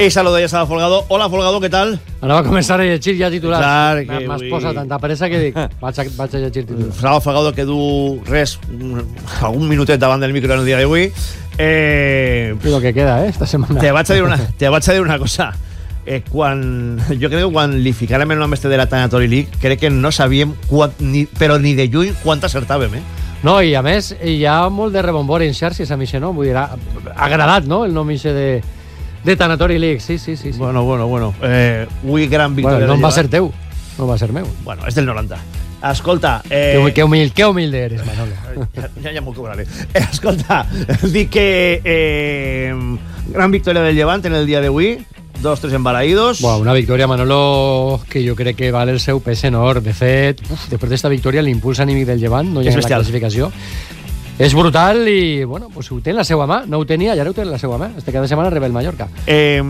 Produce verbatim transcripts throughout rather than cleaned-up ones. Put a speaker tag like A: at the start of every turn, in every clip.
A: Esa lo deia Sala Folgado. Hola, Folgado, què tal?
B: Anava a començar a llegir ja titulars.
A: Clar, que
B: M'has
A: avui-
B: posat tanta pressa que dic, vaig a, vaig a llegir titulars.
A: Sala Folgado que du res, un- algun minutet davant del micro en el dia d'avui. Eh,
B: I lo que queda, eh, esta setmana.
A: te vaig a dir una, te vaig a dir una cosa. Eh, quan, jo crec que quan li ficàrem el nom este de la Tanatori League, crec que no sabíem, quant, ni, però ni de lluny, quant acertàvem, eh?
B: No, i a més, hi ha molt de rebombori en xarxes a mi, no? Vull dir, ha agradat, no?, el nom ixe de, de Tanatori League. Sí, sí, sí. sí.
A: Bueno, bueno, bueno. Eh, avui gran
B: Bueno,
A: victòria.
B: el nom
A: del
B: va ser
A: Llevant.
B: teu, no va ser meu.
A: Bueno, és del noranta. Escolta... Eh,
B: Que, que, humil, que humilde eres, Manolo.
A: Ja, ja m'ho cobraré. Eh, escolta, dic que eh, gran victòria del Llevant en el dia d'avui, dos, tres embalaïdos.
B: Bueno, una victòria, Manolo, que jo crec que val el seu pes en or. De fet, uf, després d'esta victòria, l'impuls anímic del Llevant no hi ha
A: És
B: en la
A: bestial.
B: classificació. És brutal i, bueno, pues ho té en la seva mà. No ho tenia, ja ho té en la seva mà. Este cada setmana rebe el Mallorca.
A: Eh,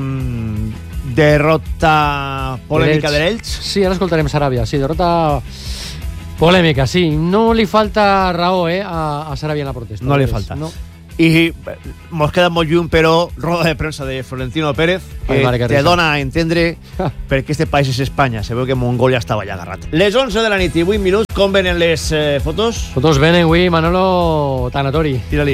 A: derrota polèmica de l'Elx.
B: Sí, ara escoltarem Saràbia. Sí, derrota polèmica, sí. No li falta raó, eh, a, a Saràbia en la protesta.
A: No li
B: És-
A: falta.
B: No.
A: I eh, mos queda molt lluny, però roda de premsa de Florentino Pérez, que
B: Ai, mare, que
A: te
B: risa.
A: dona a entendre perquè este país és Espanya. Se veu que Mongolia estava ja agarrat. Les onze de la nit i vuit minuts, com venen les eh, fotos?
B: Fotos venen avui, Manolo Tanatori.
A: Tira-li.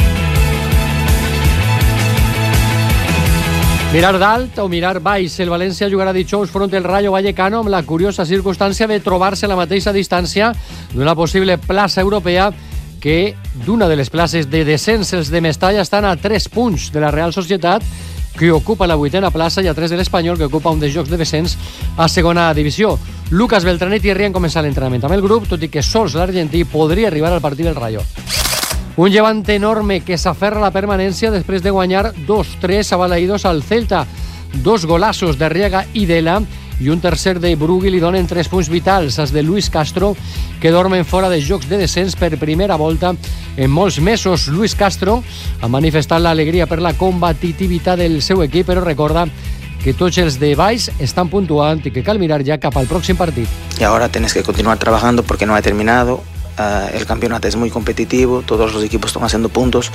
B: Mirar dalt o mirar baix. El València jugarà dijous front el Rayo Vallecano amb la curiosa circumstància de trobar-se a la mateixa distància d'una possible plaça europea, que d'una de les places de descens. Els de Mestalla estan a tres punts de la Real Societat, que ocupa la vuitena plaça, i a tres de l'Espanyol, que ocupa un dels jocs de descens a segona divisió. Lucas Beltrán i Thierry han començat l'entrenament amb el grup, tot i que sols l'argentí podria arribar al partit del Rayo. Un Llevant enorme que s'aferra a la permanència després de guanyar dos tres abalaïdos al Celta. Dos golassos de Riega i Dela i un tercer de Brugui li donen tres punts vitals, els de Luis Castro, que dormen fora de jocs de descens per primera volta en molts mesos. Luis Castro ha manifestat l'alegria per la combativitat del seu equip, però recorda que tots els de baix estan puntuant i que cal mirar ja cap al pròxim partit.
C: Y ahora tienes que continuar trabajando porque no ha terminado. Uh, el campeonato es muy competitivo, todos los equipos están haciendo puntos.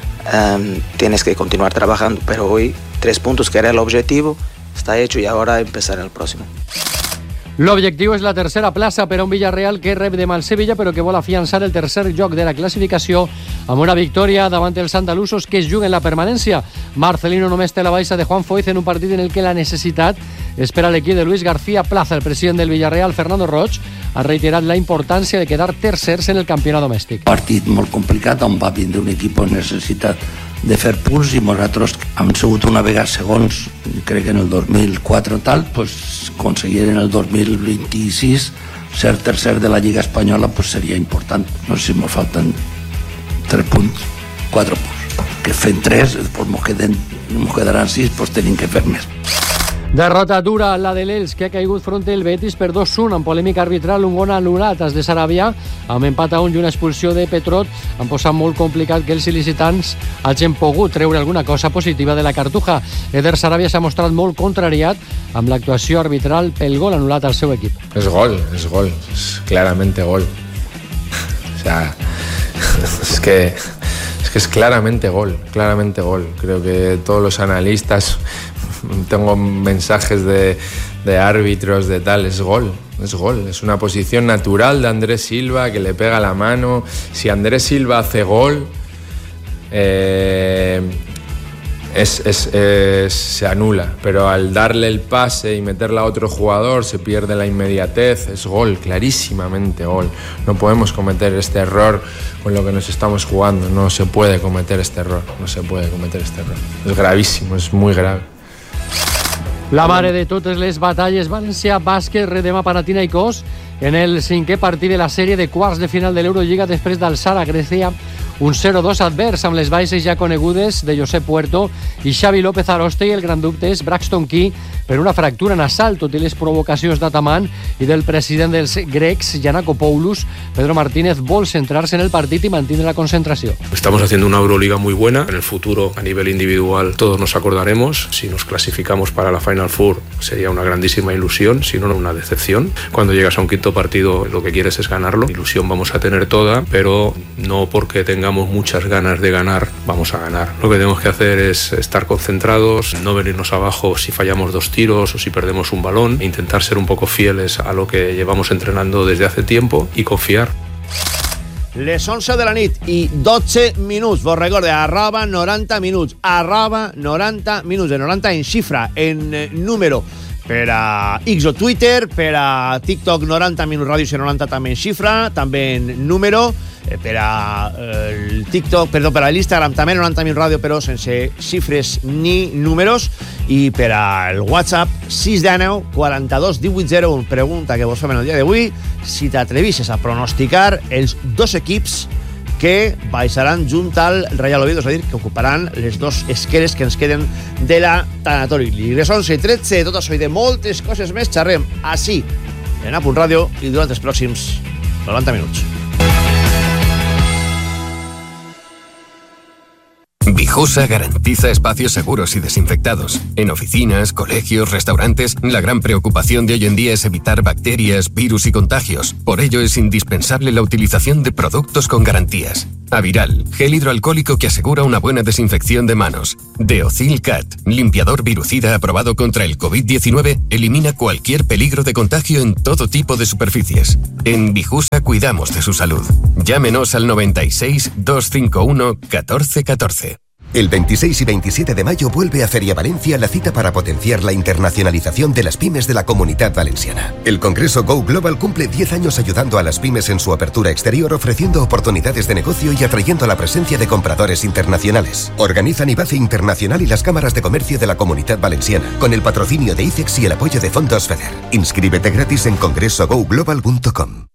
C: Um, tienes que continuar trabajando, pero hoy tres puntos, que era el objetivo, está hecho y ahora empezar el próximo.
B: L'objectiu és la tercera plaça per a un Villarreal que rep demà el Sevilla, però que vol afiançar el tercer lloc de la classificació amb una victòria davant els andalusos, que es juguen la permanència. Marcelino només té la baixa de Juan Foyth en un partit en el que la necessitat és per a l'equip de Luis García Plaza. El president del Villarreal, Fernando Roig, ha reiterat la importància de quedar tercers en el campionat domèstic.
D: Partit molt complicat on va vindre un equip amb necessitat de fer punts, i nosaltres hem sigut una vegada segons, crec que en el dos mil quatre tal, pues, aconseguir en el dos mil vint-i-sis ser tercer de la Lliga Espanyola, pues, seria important. No sé si ens falten tres punts, quatre punts, que fent tres, pues, ens queden, ens quedaran sis, pues, tenim que fer més.
B: Derrota dura la de l'Elx, que ha caigut front el Betis per dos un, amb polèmica arbitral, un gol anul·lat. Els de Saràbia, amb empat a un i una expulsió de Petrot, han posat molt complicat que els il·licitants hagin pogut treure alguna cosa positiva de la Cartuja. Eder Saràbia s'ha mostrat molt contrariat amb l'actuació arbitral pel gol anul·lat al seu equip.
E: Es gol, es gol, es claramente gol. O sea, es que, es que es claramente gol, claramente gol. Creo que todos los analistas, tengo mensajes de, de árbitros, de tal, es gol, es gol. Es una posición natural de Andrés Silva, que le pega la mano. Si Andrés Silva hace gol, eh, es, es, es, se anula, pero al darle el pase y meterla a otro jugador se pierde la inmediatez. Es gol, clarísimamente gol. No podemos cometer este error con lo que nos estamos jugando. No se puede cometer este error, no se puede cometer este error. Es gravísimo, es muy grave.
B: La mare de totes les batalles, València Bàsquet redemà Panathinaikos en el cinquè partit de la sèrie de quarts de final de l'Eurolliga, després d'alçar a Grècia un zero dos advers amb les baixes ja conegudes de Josep Puerto i Xavi López Aroste, i el gran dubte és Braxton Key per una fractura nasal, tot i les provocacions d'Ataman i del president dels grecs, Giannakopoulos. Pedro Martínez vol centrar-se en el partit i mantenir la concentració.
F: Estamos haciendo una Euroliga muy buena. En el futuro, a nivel individual, todos nos acordaremos. Si nos clasificamos para la Final Four, sería una grandísima ilusión, si no, una decepción. Cuando llegas a un quinto partido, lo que quieres es ganarlo. Ilusión vamos a tener toda, pero no porque tenga tengamos muchas ganas de ganar, vamos a ganar. Lo que tenemos que hacer es estar concentrados, no venirnos abajo si fallamos dos tiros o si perdemos un balón, e intentar ser un poco fieles a lo que llevamos entrenando desde hace tiempo y confiar.
A: Les onze de la nit i dotze minuts. Vos recorde, arroba noranta minuts. Arroba noranta minuts. De noranta en xifra, en eh, número. Per a X o Twitter, per a TikTok noranta minuts ràdio i noranta també en xifra, també en número. Eh, per a eh, el TikTok, perdó, per a l'Instagram també noranta minuts ràdio, però sense xifres ni números. I per al WhatsApp sis cents dinou quaranta-dos divuit zero u. Pregunta que vos fem en el dia d'avui: si t'atrevisses a pronosticar els dos equips que baixaran junt al Real Oviedo, és a dir, que ocuparan les dos esqueres que ens queden de la Tanatori League. Les onze i tretze, tot això i de moltes coses més xerrem així, en A Punt Ràdio, i durant els pròxims noranta minuts.
G: Vijosa garantiza espacios seguros y desinfectados. En oficinas, colegios, restaurantes, la gran preocupación de hoy en día es evitar bacterias, virus y contagios. Por ello es indispensable la utilización de productos con garantías. Aviral, gel hidroalcohólico que asegura una buena desinfección de manos. Deocil Cat, limpiador virucida aprobado contra el covid diecinueve, elimina cualquier peligro de contagio en todo tipo de superficies. En Vijusa cuidamos de su salud. Llámenos al noventa y seis, doscientos cincuenta y uno, catorce catorce.
H: El veintiséis y veintisiete de mayo vuelve a Feria Valencia la cita para potenciar la internacionalización de las pymes de la Comunidad Valenciana. El Congreso Go Global cumple diez años ayudando a las pymes en su apertura exterior, ofreciendo oportunidades de negocio y atrayendo la presencia de compradores internacionales. Organizan IBACE Internacional y las cámaras de comercio de la Comunidad Valenciana, con el patrocinio de ICEX y el apoyo de Fondos FEDER. Inscríbete gratis en congreso go global punto com.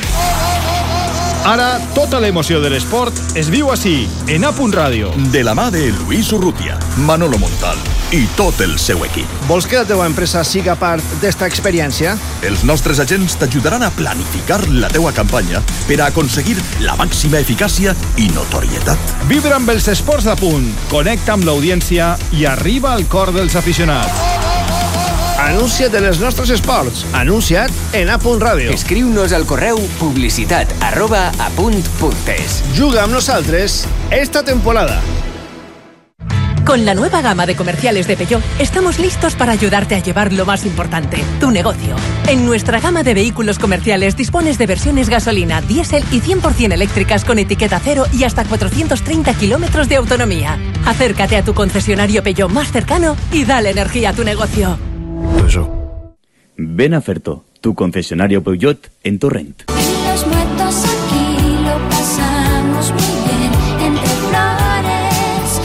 I: Ara, tota l'emoció de l'esport es viu així, en A Punt Ràdio.
J: De la mà de Luis Urrutia, Manolo Montal i tot el seu equip.
K: Vols que la teva empresa siga part d'esta experiència?
J: Els nostres agents t'ajudaran a planificar la teua campanya per a aconseguir la màxima eficàcia i notorietat.
I: Vibra amb els esports d'A Punt, connecta amb l'audiència i arriba al cor dels aficionats.
A: Anuncia't de les nostres esports. Anuncia't en A Punt Ràdio.
L: Escriu-nos al correu publicitat arroba apunt.es.
A: Juga amb nosaltres esta temporada.
M: Con la nueva gama de comerciales de Peugeot, estamos listos para ayudarte a llevar lo más importante, tu negocio. En nuestra gama de vehículos comerciales dispones de versiones gasolina, diésel y cien por ciento eléctricas con etiqueta cero y hasta cuatrocientos treinta kilómetros de autonomía. Acércate a tu concesionario Peugeot más cercano y dale energía a tu negocio.
N: Ven a Ferto, tu concesionario Peugeot en Torrent.
O: Los muertos aquí lo pasamos muy bien, entre flores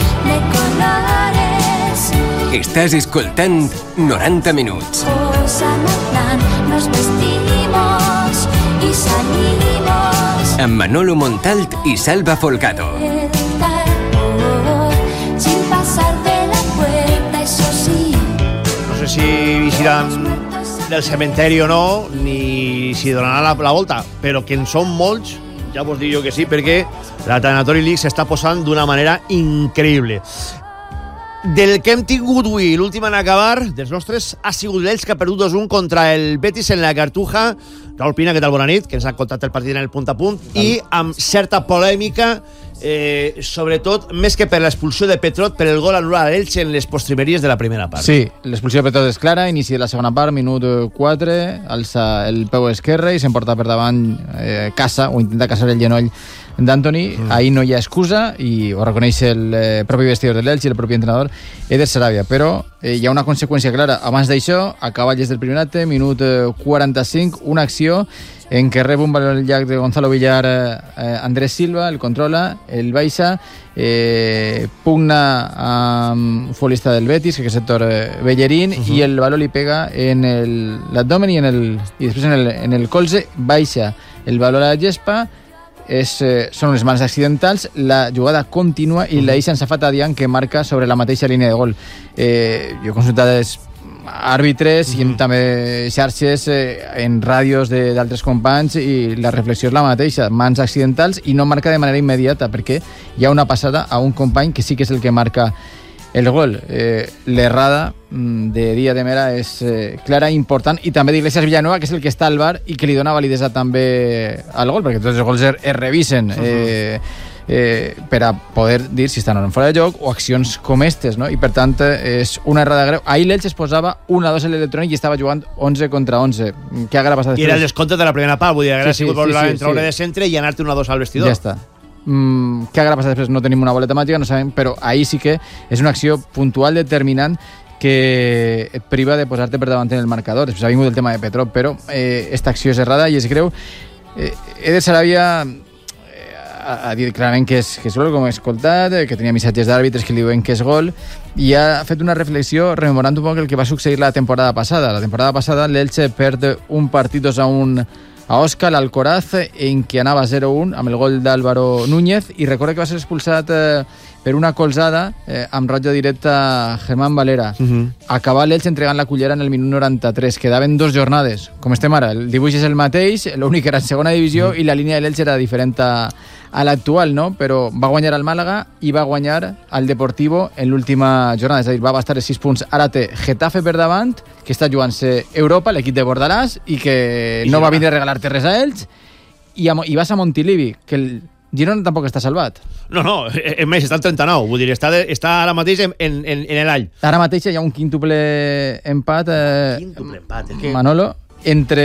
O: de colores.
L: Estàs escoltant noranta minuts.
O: Posa'm el plan, nos vestimos y salimos.
L: Amb Manolo Montalt i Salva Folgado.
O: Sin pasar de la puerta, eso sí.
A: No sé si vigiran del cementeri o no, ni si donaran la, la volta, però que en són molts, ja vos dic jo que sí, perquè la Tanatori League s'està posant d'una manera increïble. Del que hem tingut avui, l'últim en acabar, dels nostres, ha sigut l'Elx, que ha perdut dos un contra el Betis en la Cartuja. Raül Pina, què tal? Bona nit, que ens ha contat el partit en el punt a punt, i amb certa polèmica, eh, sobretot, més que per l'expulsió de Petrot, per el gol anul·lat a l'Elx en les postrimeries de la primera part.
P: Sí, l'expulsió de Petrot és clara, inici de la segona part, minut quatre, alça el peu esquerre i s'emporta per davant eh, Casa, o intenta caçar el genoll d'Antoni. Mm. Ahir no hi ha excusa i ho reconeix el eh, propi vestidor de l'Elx i el propi entrenador Eder Sarabia, però eh, hi ha una conseqüència clara. Abans d'això, a cavalles del primer acte, minut eh, quaranta-cinc, una acció en què rep un valor al llac de Gonzalo Villar, eh, Andrés Silva, el controla, el baixa, eh, pugna amb un futbolista del Betis, que és Héctor Bellerín, uh-huh. i el valor li pega en l'abdomen i, en el, i després en el, en el colze, baixa el valor a la gespa, és, eh, són unes mans accidentals, la jugada continua i uh-huh. la deixen Safata Dian, que marca sobre la mateixa línia de gol. Eh, jo he consultat els àrbitres mm-hmm. i també xarxes eh, en ràdios d'altres companys i la reflexió és la mateixa, mans accidentals i no marca de manera immediata perquè hi ha una passada a un company que sí que és el que marca el gol. Eh, l'errada de Díaz de Mera és eh, clara i important, i també d'Iglesias Villanueva, que és el que està al V A R i que li dona validesa també al gol, perquè tots els gols es, es revisen. Uh-huh. eh, eh, per a poder dir si estan o no fora de joc o accions com estes, no? I per tant és una errada greu. Ahir l'Elx es posava un a dos en l'electrònic i estava jugant onze contra onze. Què haguera passat després?
A: I era el descompte de la primera part, vull dir, haguera
P: sí, sí,
A: sigut volver
P: sí,
A: a treure
P: sí.
A: de centre i anar-te un a dos al vestidor.
P: Ja està. Mm, què haguera passat després? No tenim una boleta màgica, no sabem, però ahir sí que és una acció puntual determinant que et priva de posar-te per davant en el marcador. Després ha vingut el tema de Petrov, però eh, esta acció és errada i és greu. Eh, Eder Sarabia ha dit clarament que és, que és gol, com he escoltat, que tenia missatges d'àrbitres que li diuen que és gol, i ha fet una reflexió rememorant un poc el que va succeir la temporada passada. La temporada passada l'Elche perd un partit dos a un a Òscar, l'Alcoraz, en què anava zero a un amb el gol d'Álvaro Núñez, i recorda que va ser expulsat eh, per una colzada eh, amb roja directa a Germán Valera. Uh-huh. Acabà l'Elche entregant la cullera en el minut noranta-tres. Quedaven dos jornades. Com estem ara, el dibuix és el mateix, l'únic era en segona divisió uh-huh. i la línia de l'Elche era diferent a, a l'actual, no? Però va guanyar el Màlaga i va guanyar el Deportivo en l'última jornada, és a dir, va bastar els sis punts. Ara té Getafe per davant, que està jugant-se Europa, l'equip de Bordalàs, i que I no va vindre a regalar-te res a ells, i, a, i vas a Montilivi, que el Girona tampoc està salvat.
A: No, no, és més, està en trenta-nou, vull dir, està, de, està ara mateix en, en, en l'all.
P: Ara mateix hi ha un quíntuple empat, eh,
A: quíntuple empat, és que...
P: Manolo, entre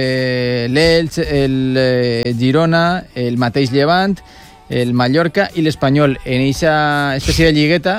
P: l'Elx, el eh, Girona, el mateix Llevant, el Mallorca i l'Espanyol. En aquesta espècie de lligueta,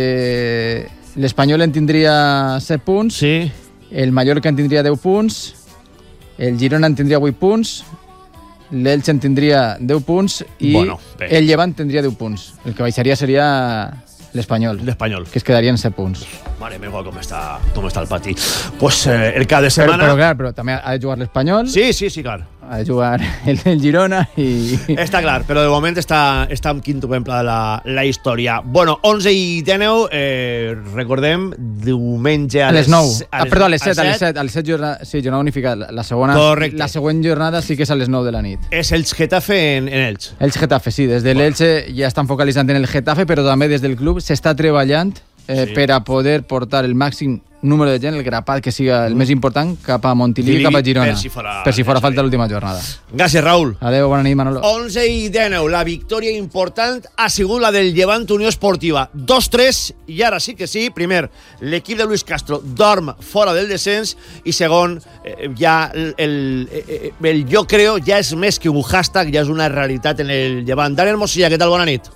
P: eh, l'Espanyol en tindria set punts,
A: sí.
P: El Mallorca en tindria deu punts, el Girona en tindria vuit punts, l'Elx en tindria deu punts i bueno, el Llevant tindria deu punts. El que baixaria seria l'Espanyol.
A: L'Espanyol.
P: Que es quedarien set punts.
A: Mare meva, com està, com està el pati. Pues eh, el cap de setmana...
P: Però, però, clar, però també ha de jugar l'Espanyol.
A: Sí, sí, sí, clar.
P: Ha de jugar el, el Girona i...
A: Està clar, però de moment està, està en quinto pemple de la, la història. Bueno, onze i dènou, eh, recordem, diumenge a,
P: a les nou.
A: A
P: ah, perdó, a les set, a les set, a les set jornada, sí, jornada unificada. La segona,
A: correcte.
P: La següent jornada sí que és a les nou de la nit.
A: És el Getafe en, en Elx.
P: El Getafe, sí. Des de l'Elche ja estan focalitzant en el Getafe, però també des del club s'està treballant eh, sí. per a poder portar el màxim número de gent, el grapat que siga el mm. més important, cap a Montilivi i cap a Girona.
A: Per si fora,
P: per si fora falta l'última jornada.
A: Gràcies, Raül.
P: Adéu, bona nit, Manolo.
A: onze i dènou, la victòria important ha sigut la del Llevant Unió Esportiva. dos tres, i ara sí que sí. Primer, l'equip de Luis Castro dorm fora del descens, i segon, eh, ja el, el, el, el jo creo ja és més que un hashtag, ja és una realitat en el Llevant. Daniel Mosilla, què tal? Bona nit.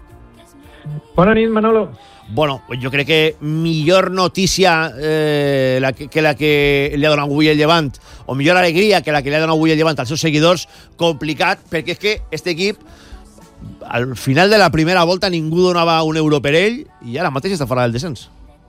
Q: Bona nit, Manolo.
A: Bueno, jo crec que millor notícia eh, la que, que la que li ha donat avui el Llevant, o millor alegria que la que li ha donat avui el Llevant als seus seguidors, complicat, perquè és que aquest equip al final de la primera volta ningú donava un euro per ell i ara mateix està fora del descens.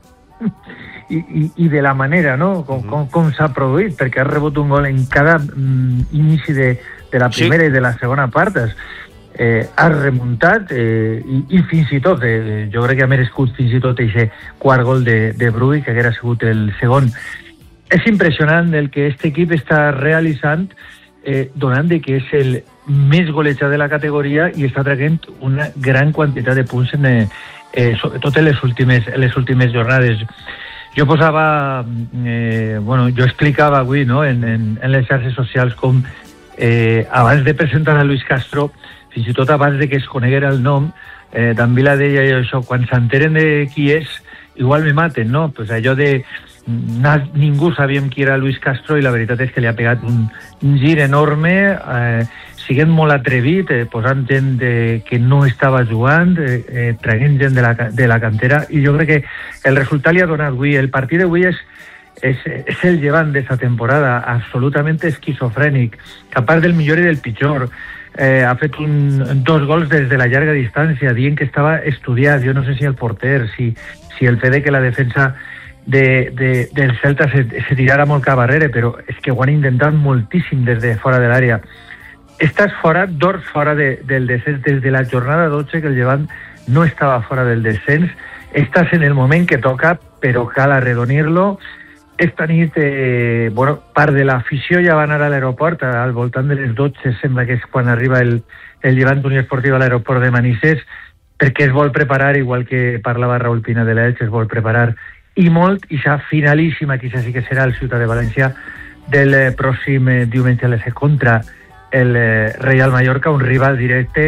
Q: I, i, i de la manera, no? Com, mm. com, com s'ha produït, perquè ha rebut un gol en cada mm, inici de, de la primera sí. i de la segona part. Eh, ha remuntat eh, i, i fins i tot, eh, jo crec que ha merescut fins i tot aquest quart gol de, de Brui, que haguera sigut el segon. És impressionant el que aquest equip està realitzant, eh, donant de que és el més golejat de la categoria i està traient una gran quantitat de punts, en, eh, sobretot en les últimes, en les últimes jornades. Jo posava, eh, bueno, jo explicava avui, no?, en, en, en les xarxes socials com eh, abans de presentar a Luis Castro, fins i tot abans de que es coneguera el nom, eh, Danvila deia això, quan s'enteren de qui és, igual me maten, no? Pues allò de... Na, ningú sabíem qui era Luis Castro i la veritat és que li ha pegat un, un gir enorme, eh, siguent molt atrevit, eh, posant gent de, que no estava jugant, eh, eh, traient gent de la, de la cantera, i jo crec que el resultat li ha donat avui. El partit d'avui és És, és el Llevant d'esta temporada, absolutament esquizofrènic, capaç del millor i del pitjor. Eh, ha fet un, dos gols des de la llarga distància, dient que estava estudiat. Jo no sé si el porter, si, si el fet de que la defensa de, de, del Celta se, se tirara molt cap arrere, però és que ho han intentat moltíssim des de fora de l'àrea. Estàs fora, dors fora de, del descens des de la jornada dotze, que el Llevant no estava fora del descens. Estàs en el moment que toca, però cal arredonir-lo. Esta nit, eh, bueno, part de l'afició ja va anar a l'aeroport, al voltant de les dotze, sembla que és quan arriba el, el Llevant Unió Esportiva a l'aeroport de Manises, perquè es vol preparar, igual que parlava Raül Pina de l'Elx, es vol preparar i molt, i ja finalíssima, que ja sí que serà el Ciutat de València, del eh, pròxim eh, diumenge a les set contra el eh, Real Mallorca, un rival directe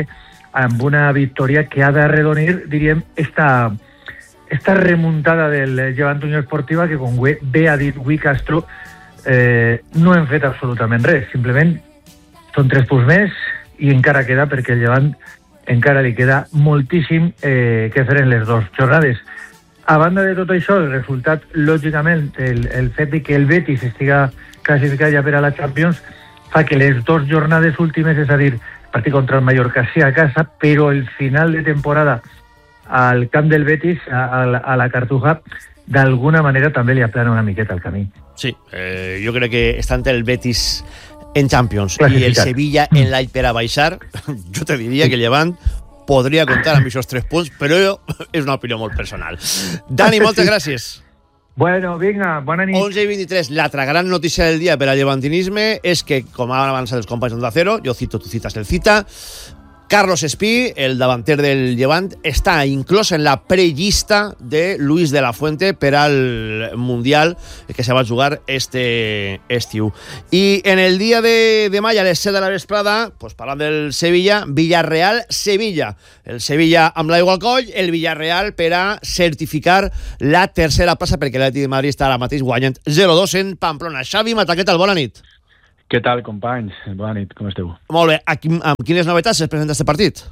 Q: amb una victòria que ha d'arredonir, diríem, esta, esta remuntada del Llevant Unió Esportiva, que com bé ha dit Gui Castro, eh, no hem fet absolutament res, simplement són tres punts més i encara queda, perquè el Llevant encara li queda moltíssim eh, que fer en les dues jornades. A banda de tot això, el resultat, lògicament, el, el fet de que el Betis estiga classificat ja per a la Champions, fa que les dues jornades últimes, és a dir, el partit contra el Mallorca sí a casa, però el final de temporada al camp del Betis, a, a, a la Cartuja, d'alguna manera també li aplana una miqueta el camí.
A: Sí, eh, jo crec que estant el Betis en Champions i el Sevilla en l'any per a baixar, jo te diria que Llevant podria comptar amb aquests tres punts, però és una opinió molt personal. Dani, moltes gràcies.
Q: Bueno, vinga, bona nit.
A: onze i vint-i-tres. L'altra gran notícia del dia per al llevantinisme és que, com han avançat els companys d'Onda Cero, jo cito, tu citas el cita, Carlos Espí, el davanter del Llevant, està inclòs en la prellista de Luis de la Fuente per al Mundial que se va jugar este estiu. I en el dia de demà, a les set de la vesprada, pues, parlant del Sevilla, Villarreal-Sevilla. El Sevilla amb l'aigua al coll, el Villarreal per a certificar la tercera plaça, perquè l'Atlètic de Madrid està ara mateix guanyant zero dos en Pamplona. Xavi Mata, què tal? Bona nit.
R: Què tal, companys? Bona nit, com esteu?
A: Molt bé. Amb quines novetats es presenta este partit?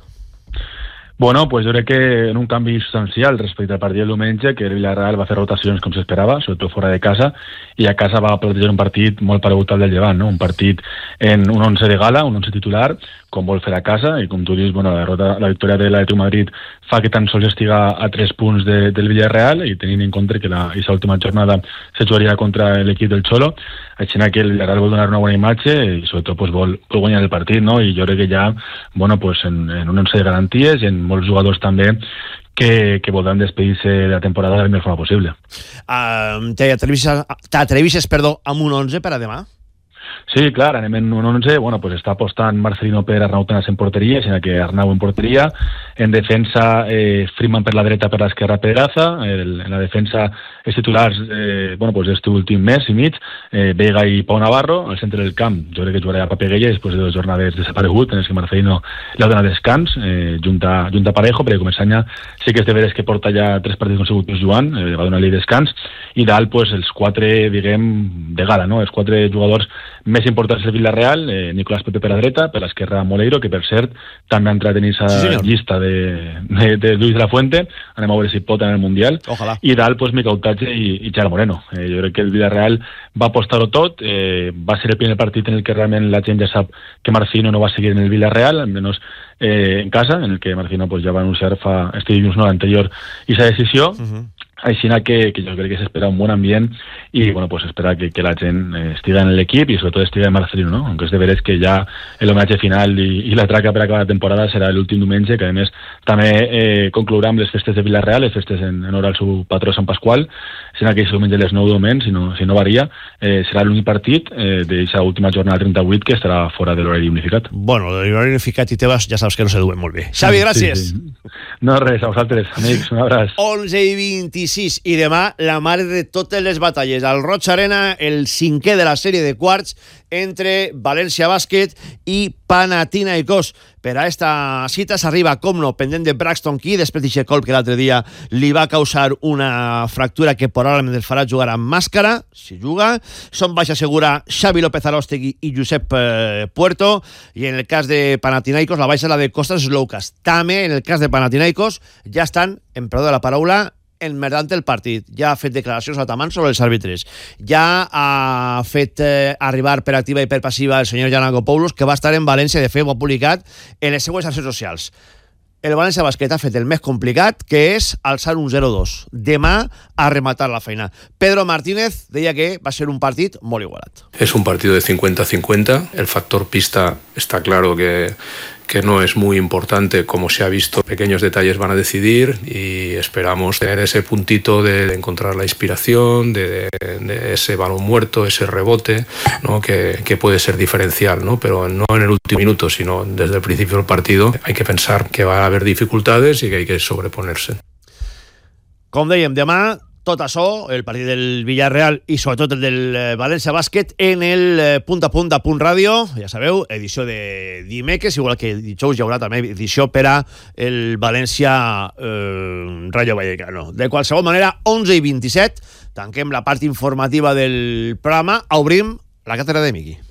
R: Bueno, pues jo crec que en un canvi substancial respecte al partit del diumenge, que el Villarreal va fer rotacions com s'esperava, sobretot fora de casa, i a casa va plantejar un partit molt paregut al del Llevant, no? Un partit en un once de gala, un once titular, com vol fer a casa, i com tu dius, bueno, la, derrota, la victòria de l'Atlètic de Madrid fa que tan sols estiga a tres punts de, del Villarreal, i tenint en compte que la aquesta última jornada se jugaria contra l'equip del Xolo, així que el Villarreal vol donar una bona imatge i sobretot pues, vol, vol guanyar el partit, no? I jo crec que ja, bueno, pues, en, en un once de garanties i en molts jugadors també que, que voldran despedir-se de la temporada de la millor forma possible.
A: Uh, T'atrevisses, perdó, amb un onze per a demà?
R: Sí, clar, anem en un onze, bueno, pues està apostant Marcelino per Arnau Tenas en porteria, sinó que Arnau en porteria, en defensa eh, Freeman per la dreta, per l'esquerra Pedraza, el, en la defensa els titulars, eh, bueno, pues este últim mes i mig, eh, Vega i Pau Navarro, al centre del camp, jo crec que jugarà a Papeguella després de dues jornades desaparegut, en els que Marcelino li ha donat descans, eh, junta, junta Parejo, perquè com any sí que és de veres que porta ja tres partits consecutius jugant, eh, va donar-li descans, i dalt, pues, els quatre, diguem, de gala, no? Els quatre jugadors més importants del Villarreal, eh, Nicolás Pepe per la dreta, per l'esquerra Moleiro, que per cert també ha entrat en aquesta sí, llista de, de, de Luis de la Fuente, anem a veure si pot en el Mundial.
A: Ojalà.
R: I dalt, pues, Mica Autatge i, i Xara Moreno. Eh, jo crec que el Villarreal va apostar-ho tot, eh, va ser el primer partit en el que realment la gent ja sap que Marcino no va seguir en el Villarreal, almenys eh, en casa, en el que Marcino pues, ja va anunciar fa este dilluns no, l'anterior aquesta decisió. Uh-huh. Així que, que jo crec que s'espera un bon ambient i bueno, pues espera que, que la gent eh, estiga en l'equip i sobretot estiga en Marcelino, no? Aunque és de veres que ja l'homenatge final i, i la traca per acabar la temporada serà l'últim diumenge, que a més també eh, conclourà amb les festes de Villarreal, les festes en honor al seu patró Sant Pasqual, sinó que és diumenge a les nou de moment, si no, si no varia, eh, serà l'únic partit eh, d'aquesta última jornada trenta-vuit que estarà fora de l'horari unificat.
A: Bueno, l'horari unificat i teves ja saps que no se duen molt bé. Xavi, gràcies.
R: Sí, sí. No, res, a vosaltres, amics, un abraç.
A: onze i vint-i-sis i demà la mare de totes les batalles al Roig Arena, el cinquè de la sèrie de quarts entre València Bàsquet i Panathinaikos. Per a esta cita s'arriba, com no, pendent de Braxton Key, després d'aquest colp que l'altre dia li va causar una fractura que probablement el farà jugar amb màscara, si juga. Són baixa segura Xavi López Arostegui i Josep eh, Puerto, i en el cas de Panathinaikos la baixa és la de Costas Sloukas. També en el cas de Panathinaikos ja estan, en perdó de la paraula, enmerdant el partit. Ja ha fet declaracions a Taman sobre els àrbitres. Ja ha fet eh, arribar per activa i per passiva el senyor Giannakopoulos, que va estar en València, de fet ho ha publicat en les seues xarxes socials. El València Bàsquet ha fet el més complicat, que és alçar un zero dos. Demà a rematar la feina. Pedro Martínez deia que va ser un partit molt igualat.
F: Es un partido de cincuenta cincuenta. El factor pista está claro que que no es muy importante, como se ha visto. Pequeños detalles van a decidir y esperamos tener ese puntito de, de encontrar la inspiración, de, de, de ese balón muerto, ese rebote, ¿no? que, que puede ser diferencial, ¿no? Pero no en el último minuto, sino desde el principio del partido. Hay que pensar que va a haber dificultades y que hay que sobreponerse.
A: Com dèiem, demà tot això, el partit del Villarreal i sobretot el del València Bàsquet, en el Punt a Punt a Punt Ràdio. Ja sabeu, edició de dimecres, igual que dijous hi haurà també edició per a el València eh, Rayo Vallecano. De qualsevol manera, onze i vint-i-set, tanquem la part informativa del programa, obrim la càtedra de Miqui.